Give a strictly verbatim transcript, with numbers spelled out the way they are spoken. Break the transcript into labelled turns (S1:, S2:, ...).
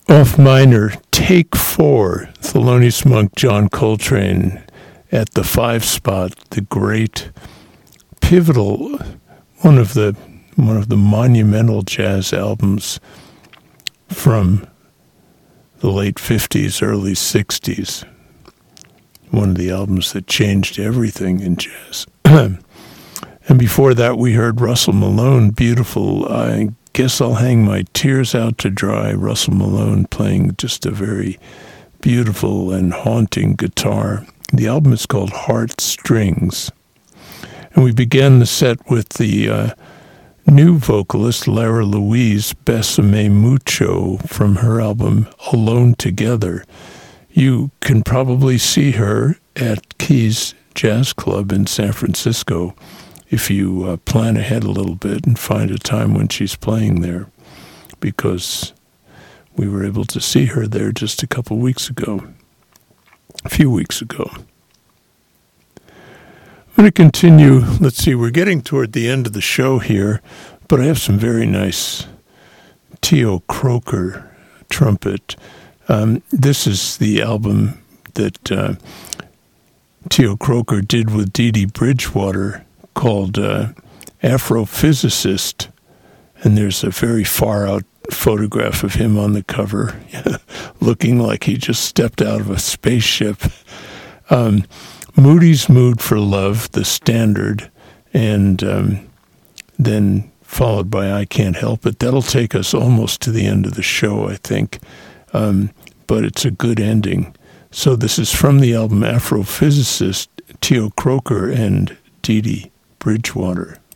S1: Off minor, take four, Thelonious Monk, John Coltrane at the five spot, the great, pivotal, one of the one of the monumental jazz albums from the late fifties, early sixties. One of the albums that changed everything in jazz. And before that, we heard Russell Malone, beautiful, I Guess I'll Hang My Tears Out to Dry. Russell Malone playing just a very beautiful and haunting guitar. The album is called Heartstrings. And we began the set with the uh, new vocalist, Lara Louise Besame Mucho, from her album Alone Together. You can probably see her at Keys Jazz Club in San Francisco if you uh, plan ahead a little bit and find a time when she's playing there, because we were able to see her there just a couple weeks ago, a few weeks ago. I'm going to continue. Let's see, we're getting toward the end of the show here, but I have some very nice Teo Croker trumpet. Um, this is the album that uh, Teo Croker did with Dee Dee Bridgewater, called uh, Afrophysicist, and there's a very far-out photograph of him on the cover, looking like he just stepped out of a spaceship. Um, Moody's Mood for Love, the standard, and um, then followed by I Can't Help It. That'll take us almost to the end of the show, I think, um, but it's a good ending. So this is from the album Afrophysicist, Teo Croker and Dee Dee Bridgewater.